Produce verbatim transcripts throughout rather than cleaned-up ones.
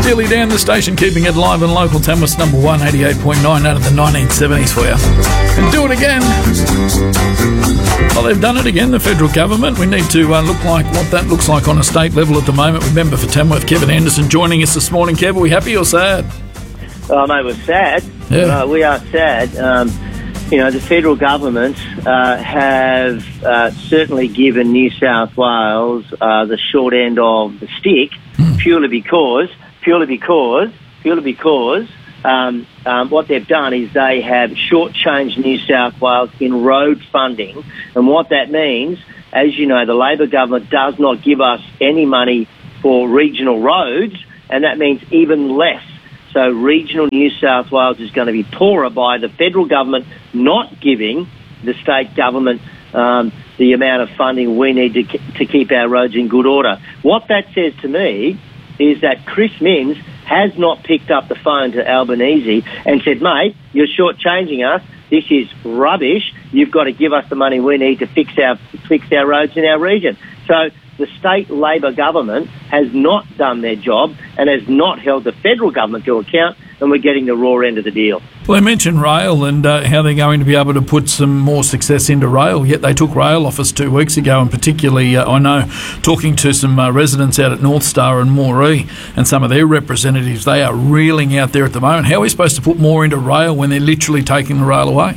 Steely Dan, the station keeping it live and local. Tamworth's number one, eighty-eight point nine out of the nineteen seventies for you. And do it again. Well, they've done it again, the federal government. We need to uh, look like what that looks like on a state level at the moment. With member for Tamworth, Kevin Anderson, joining us this morning. Kev, are we happy or sad? Oh, mate, we're sad. Yeah. Uh, we are sad. Um, you know, the federal government uh, have uh, certainly given New South Wales uh, the short end of the stick, mm. purely because, purely because, purely because um, um, what they've done is they have shortchanged New South Wales in road funding. And what that means, as you know, the Labor government does not give us any money for regional roads, and that means even less. So regional New South Wales is going to be poorer by the federal government not giving the state government um, the amount of funding we need to, to keep our roads in good order. What that says to me is that Chris Minns has not picked up the phone to Albanese and said, mate, you're shortchanging us. This is rubbish. You've got to give us the money we need to fix our fix our roads in our region. So the state Labor government has not done their job and has not held the federal government to account, and we're getting the raw end of the deal. Well, they mentioned rail and uh, how they're going to be able to put some more success into rail, yet they took rail off us two weeks ago, and particularly, uh, I know, talking to some uh, residents out at North Star and Moree and some of their representatives, they are reeling out there at the moment. How are we supposed to put more into rail when they're literally taking the rail away?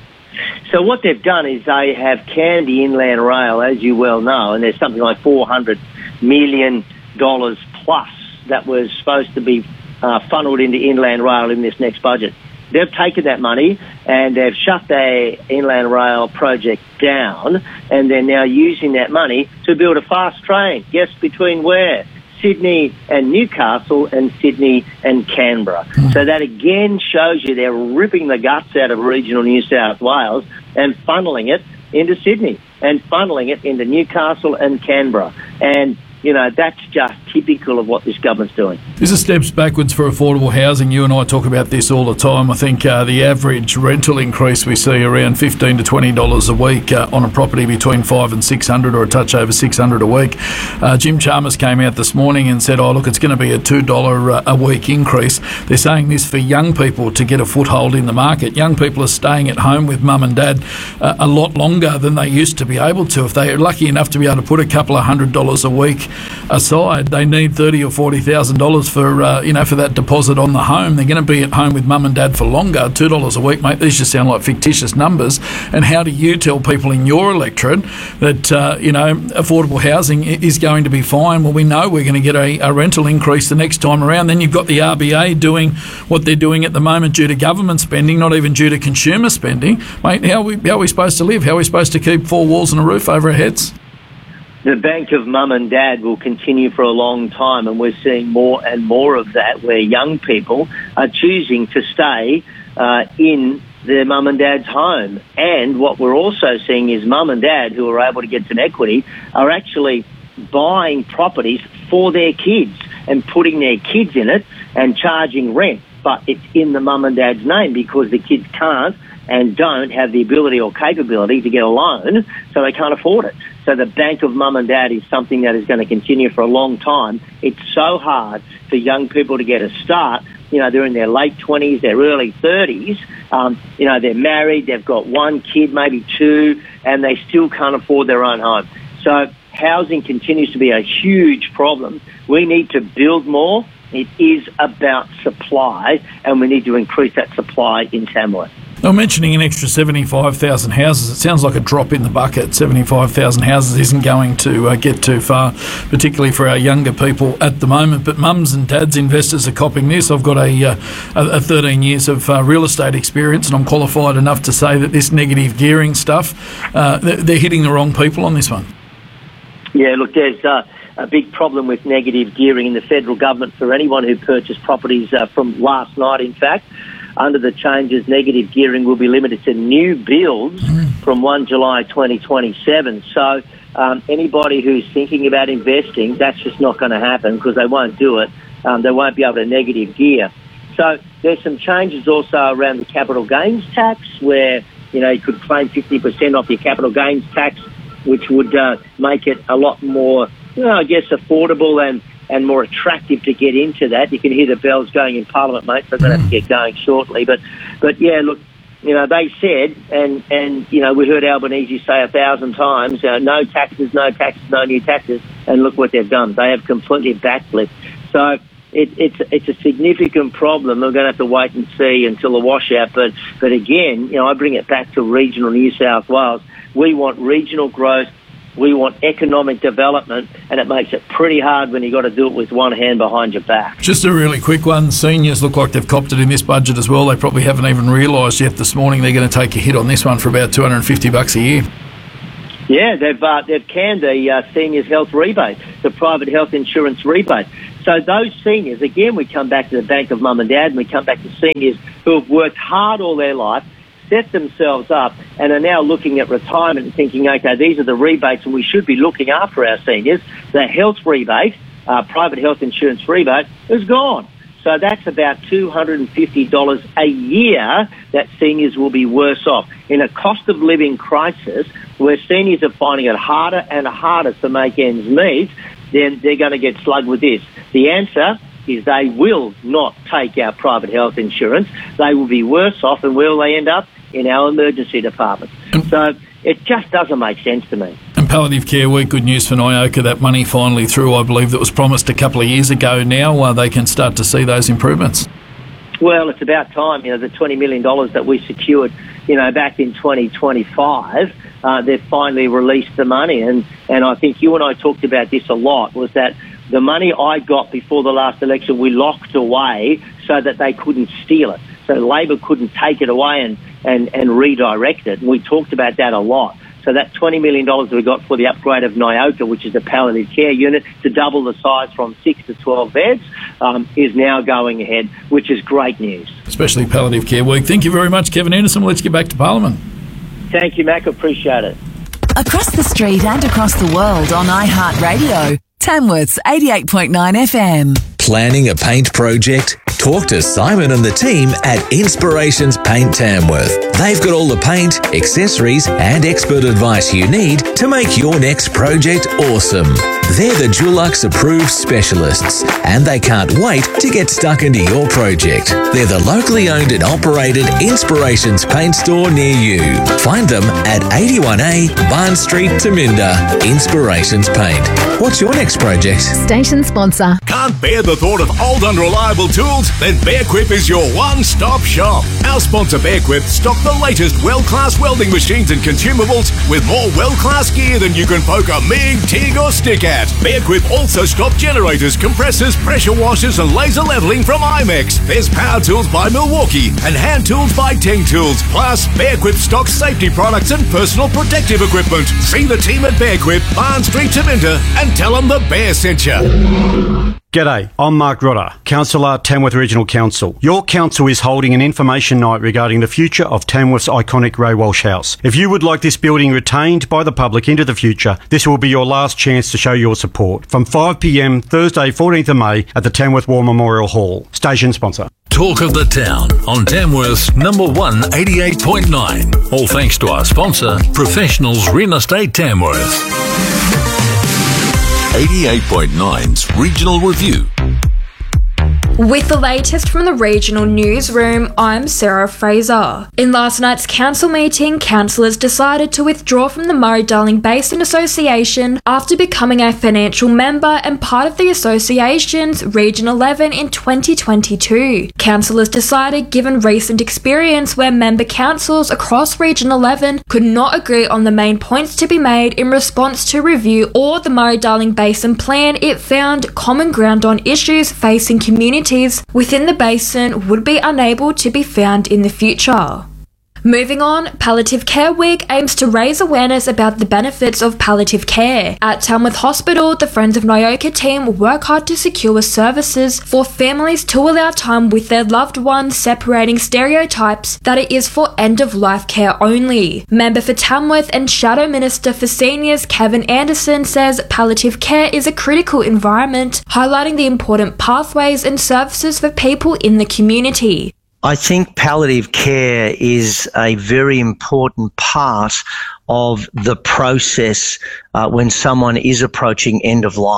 So what they've done is they have canned the Inland Rail, as you well know, and there's something like four hundred million dollars plus that was supposed to be uh, funneled into Inland Rail in this next budget. They've taken that money and they've shut their Inland Rail project down, and they're now using that money to build a fast train. Guess between where? Sydney and Newcastle and Sydney and Canberra. Mm. So that again shows you they're ripping the guts out of regional New South Wales and funneling it into Sydney and funneling it into Newcastle and Canberra. And, you know, that's just typical of what this government's doing. These are steps backwards for affordable housing. You and I talk about this all the time. I think uh, the average rental increase we see around fifteen to twenty dollars a week uh, on a property between five and six hundred, or a touch over six hundred a week. Uh, Jim Chalmers came out this morning and said, oh, look, it's going to be a two dollars a week increase. They're saying this for young people to get a foothold in the market. Young people are staying at home with mum and dad uh, a lot longer than they used to be able to. If they're lucky enough to be able to put a couple of hundred dollars a week aside, they need thirty or forty thousand dollars for uh, you know for that deposit on the home. They're going to be at home with mum and dad for longer. Two dollars a week, mate. These just sound like fictitious numbers. And how do you tell people in your electorate that uh, you know affordable housing is going to be fine? Well, we know we're going to get a, a rental increase the next time around. Then you've got the R B A doing what they're doing at the moment due to government spending, not even due to consumer spending. Mate, how are we, how are we supposed to live? How are we supposed to keep four walls and a roof over our heads? The bank of mum and dad will continue for a long time, and we're seeing more and more of that, where young people are choosing to stay uh, in their mum and dad's home. And what we're also seeing is mum and dad, who are able to get some equity, are actually buying properties for their kids and putting their kids in it and charging rent. But it's in the mum and dad's name because the kids can't and don't have the ability or capability to get a loan, so they can't afford it. So the bank of mum and dad is something that is going to continue for a long time. It's so hard for young people to get a start. You know, they're in their late twenties, their early thirties. Um, you know, they're married, they've got one kid, maybe two, and they still can't afford their own home. So housing continues to be a huge problem. We need to build more. It is about supply, and we need to increase that supply in Tamworth. They're mentioning an extra seventy-five thousand houses. It sounds like a drop in the bucket. seventy-five thousand houses isn't going to uh, get too far, particularly for our younger people at the moment. But mums and dads, investors are copping this. I've got a, uh, a thirteen years of uh, real estate experience, and I'm qualified enough to say that this negative gearing stuff, uh, they're, they're hitting the wrong people on this one. Yeah, look, there's uh, a big problem with negative gearing in the federal government for anyone who purchased properties uh, from last night, in fact. Under the changes, negative gearing will be limited to new builds mm. from first of July twenty twenty-seven. So um, anybody who's thinking about investing, that's just not going to happen because they won't do it. Um, they won't be able to negative gear. So there's some changes also around the capital gains tax where, you know, you could claim fifty percent off your capital gains tax, which would uh, make it a lot more, you know, I guess, affordable and and more attractive to get into that. You can hear the bells going in Parliament, mate, so I'm going to have to get going shortly. But, but yeah, look, you know, they said, and, and you know, we heard Albanese say a thousand times, uh, no taxes, no taxes, no new taxes, and look what they've done. They have completely backflipped. So it, it's it's a significant problem. We're going to have to wait and see until the washout. But, but again, you know, I bring it back to regional New South Wales. We want regional growth. We want economic development, and it makes it pretty hard when you've got to do it with one hand behind your back. Just a really quick one. Seniors look like they've copped it in this budget as well. They probably haven't even realised yet this morning they're going to take a hit on this one for about two hundred fifty bucks a year. Yeah, they've uh, they've canned the uh, seniors' health rebate, the private health insurance rebate. So those seniors, again, we come back to the bank of mum and dad, and we come back to seniors who have worked hard all their life, set themselves up, and are now looking at retirement and thinking, okay, these are the rebates and we should be looking after our seniors. The health rebate, uh, private health insurance rebate, is gone. So that's about two hundred fifty dollars a year that seniors will be worse off. In a cost of living crisis where seniors are finding it harder and harder to make ends meet, then they're going to get slugged with this. The answer is they will not take our private health insurance. They will be worse off, and where will they end up? In our emergency department. So it just doesn't make sense to me. And Palliative Care Week, good news for Nyoka. That money finally through, I believe, that was promised a couple of years ago now. Uh, they can start to see those improvements. Well, it's about time. You know, the twenty million dollars that we secured, you know, back in twenty twenty-five, uh, they've finally released the money. And, and I think you and I talked about this a lot, was that the money I got before the last election, we locked away so that they couldn't steal it. So Labor couldn't take it away and, and, and redirect it. And we talked about that a lot. So that twenty million dollars that we got for the upgrade of Nyoka, which is the palliative care unit, to double the size from six to twelve beds, um, is now going ahead, which is great news. Especially Palliative Care Week. Thank you very much, Kevin Anderson. Let's get back to Parliament. Thank you, Mac. Appreciate it. Across the street and across the world on iHeartRadio. Tamworth's eighty-eight point nine F M. Planning a paint project? Talk to Simon and the team at Inspirations Paint Tamworth. They've got all the paint, accessories and expert advice you need to make your next project awesome. They're the Dulux approved specialists and they can't wait to get stuck into your project. They're the locally owned and operated Inspirations Paint store near you. Find them at eighty-one A Barn Street, Taminda. Inspirations Paint. What's your next project? Station sponsor. Can't bear the thought of old unreliable tools? Then Bearquip is your one-stop shop. Our sponsor Bearquip stock the latest world-class welding machines and consumables with more world-class gear than you can poke a MIG, TIG or stick at. Bearquip also stock generators, compressors, pressure washers and laser leveling from IMEX. There's power tools by Milwaukee and hand tools by Ting Tools. Plus, Bearquip stocks safety products and personal protective equipment. See the team at Bearquip, Barn Street, Taminda, and tell them the Bear sent you. G'day, I'm Mark Rodder, Councillor, Tamworth Regional Council. Your council is holding an information night regarding the future of Tamworth's iconic Ray Walsh House. If you would like this building retained by the public into the future, this will be your last chance to show your support. From five p m Thursday, fourteenth of May at the Tamworth War Memorial Hall. Station sponsor. Talk of the town on Tamworth's number one eighty-eight point nine. All thanks to our sponsor, Professionals Real Estate Tamworth. eighty-eight point nine's Regional Review. With the latest from the regional newsroom, I'm Sarah Fraser. In last night's council meeting, councillors decided to withdraw from the Murray-Darling Basin Association after becoming a financial member and part of the association's Region eleven in twenty twenty-two. Councillors decided, given recent experience where member councils across Region eleven could not agree on the main points to be made in response to review or the Murray-Darling Basin plan, it found common ground on issues facing communities within the basin would be unable to be found in the future. Moving on, Palliative Care Week aims to raise awareness about the benefits of palliative care. At Tamworth Hospital, the Friends of Nyoka team work hard to secure services for families to allow time with their loved ones, separating stereotypes that it is for end-of-life care only. Member for Tamworth and Shadow Minister for Seniors Kevin Anderson says palliative care is a critical environment, highlighting the important pathways and services for people in the community. I think palliative care is a very important part of the process uh, when someone is approaching end of life.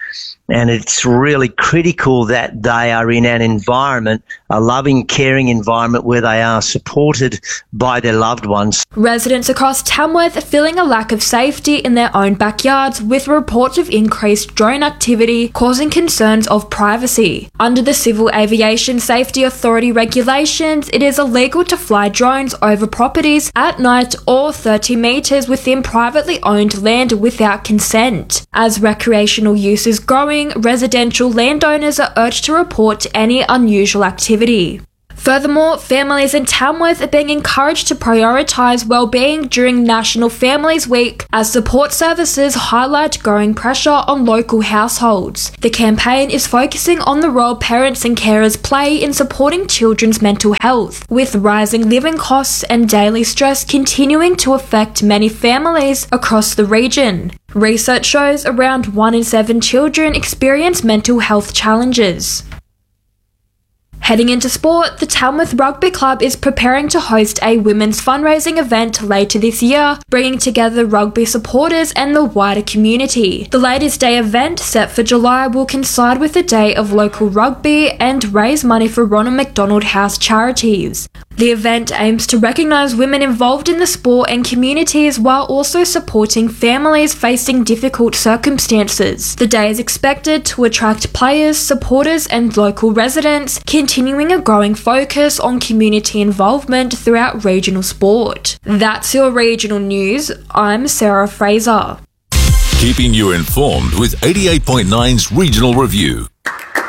And it's really critical that they are in an environment, a loving, caring environment where they are supported by their loved ones. Residents across Tamworth are feeling a lack of safety in their own backyards, with reports of increased drone activity causing concerns of privacy. Under the Civil Aviation Safety Authority regulations, it is illegal to fly drones over properties at night or thirty metres within privately owned land without consent. As recreational use is growing, residential landowners are urged to report any unusual activity. Furthermore, families in Tamworth are being encouraged to prioritise well-being during National Families Week, as support services highlight growing pressure on local households. The campaign is focusing on the role parents and carers play in supporting children's mental health, with rising living costs and daily stress continuing to affect many families across the region. Research shows around one in seven children experience mental health challenges. Heading into sport, the Tamworth Rugby Club is preparing to host a women's fundraising event later this year, bringing together rugby supporters and the wider community. The latest day event, set for July, will coincide with the Day of Local Rugby and raise money for Ronald McDonald House charities. The event aims to recognise women involved in the sport and communities while also supporting families facing difficult circumstances. The day is expected to attract players, supporters and local residents, continuing a growing focus on community involvement throughout regional sport. That's your regional news. I'm Sarah Fraser. Keeping you informed with eighty-eight point nine's Regional Review.